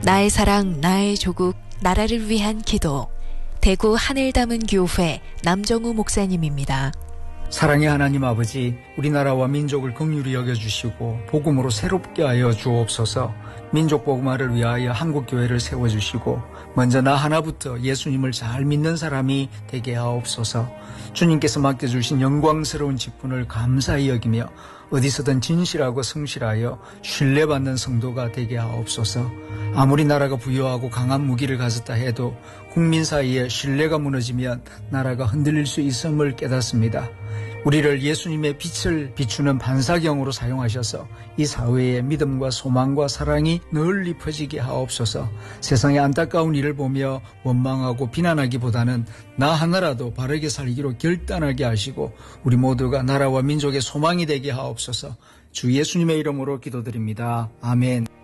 나의 사랑, 나의 조국, 나라를 위한 기도. 대구 하늘 담은 교회 남정우 목사님입니다. 사랑의 하나님 아버지, 우리나라와 민족을 긍휼히 여겨주시고 복음으로 새롭게 하여 주옵소서. 민족 복음화를 위하여 한국교회를 세워주시고 먼저 나 하나부터 예수님을 잘 믿는 사람이 되게 하옵소서. 주님께서 맡겨주신 영광스러운 직분을 감사히 여기며 어디서든 진실하고 성실하여 신뢰받는 성도가 되게 하옵소서. 아무리 나라가 부유하고 강한 무기를 가졌다 해도 국민 사이에 신뢰가 무너지면 나라가 흔들릴 수 있음을 깨닫습니다. 우리를 예수님의 빛을 비추는 반사경으로 사용하셔서 이 사회에 믿음과 소망과 사랑이 널리 퍼지게 하옵소서. 세상의 안타까운 일을 보며 원망하고 비난하기보다는 나 하나라도 바르게 살기로 결단하게 하시고 우리 모두가 나라와 민족의 소망이 되게 하옵소서. 주 예수님의 이름으로 기도드립니다. 아멘.